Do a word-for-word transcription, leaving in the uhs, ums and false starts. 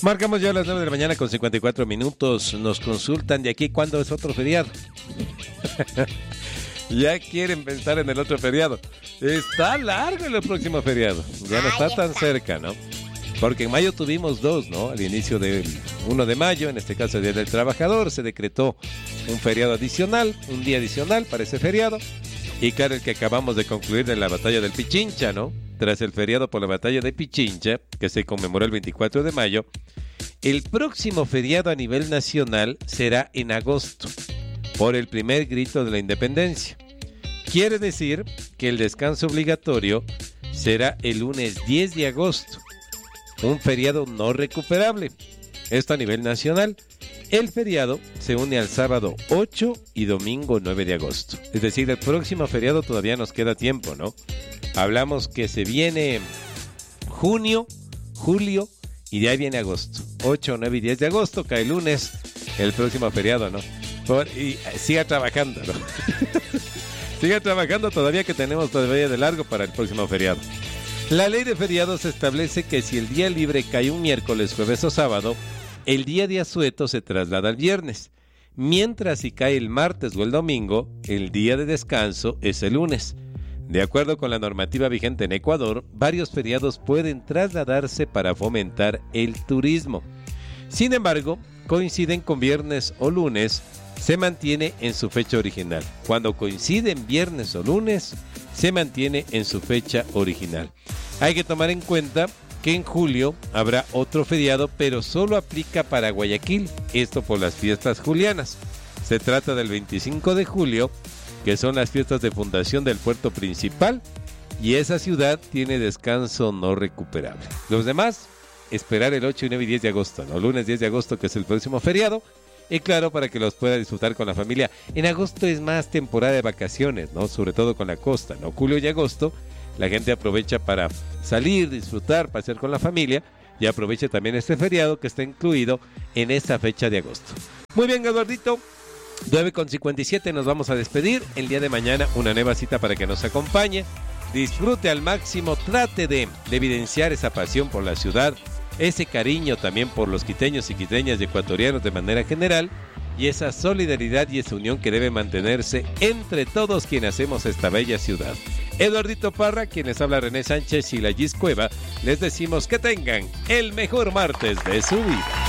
Marcamos ya a las nueve de la mañana con cincuenta y cuatro minutos. Nos consultan de aquí cuándo es otro feriado. Ya quieren pensar en el otro feriado. Está largo el próximo feriado. Ya no está tan cerca, ¿no? Porque en mayo tuvimos dos, ¿no? Al inicio del primero de mayo, en este caso el Día del Trabajador, se decretó un feriado adicional, un día adicional para ese feriado. Y claro, el que acabamos de concluir de la batalla del Pichincha, ¿no? Tras el feriado por la batalla de Pichincha, que se conmemoró el veinticuatro de mayo, el próximo feriado a nivel nacional será en agosto, por el primer grito de la independencia. Quiere decir que el descanso obligatorio será el lunes diez de agosto, un feriado no recuperable. Esto a nivel nacional. El feriado se une al sábado ocho y domingo nueve de agosto. Es decir, el próximo feriado todavía nos queda tiempo, ¿no? Hablamos que se viene junio, julio y de ahí viene agosto. ocho, nueve y diez de agosto, cae lunes, el próximo feriado, ¿no? Por, y siga trabajando, ¿no? Siga trabajando todavía que tenemos todavía de largo para el próximo feriado. La ley de feriados establece que si el día libre cae un miércoles, jueves o sábado, el día de asueto se traslada al viernes, mientras si cae el martes o el domingo, el día de descanso es el lunes. De acuerdo con la normativa vigente en Ecuador, varios feriados pueden trasladarse para fomentar el turismo. Sin embargo, coinciden con viernes o lunes, se mantiene en su fecha original. Cuando coinciden viernes o lunes, se mantiene en su fecha original. Hay que tomar en cuenta que en julio habrá otro feriado, pero solo aplica para Guayaquil, esto por las fiestas julianas. Se trata del veinticinco de julio, que son las fiestas de fundación del puerto principal, y esa ciudad tiene descanso no recuperable. Los demás, esperar el ocho, nueve y diez de agosto, ¿no? Lunes diez de agosto, que es el próximo feriado, y claro, para que los pueda disfrutar con la familia. En agosto es más temporada de vacaciones, ¿no? Sobre todo con la costa, ¿no? Julio y agosto, la gente aprovecha para salir, disfrutar, pasear con la familia, y aprovecha también este feriado que está incluido en esta fecha de agosto. Muy bien, Eduardito. nueve con cincuenta y siete, nos vamos a despedir. El día de mañana una nueva cita para que nos acompañe. Disfrute al máximo, trate de, de evidenciar esa pasión por la ciudad, ese cariño también por los quiteños y quiteñas y ecuatorianos de manera general, y esa solidaridad y esa unión que debe mantenerse entre todos quienes hacemos esta bella ciudad. Eduardito Parra, quienes habla René Sánchez y la Gis Cueva, les decimos que tengan el mejor martes de su vida.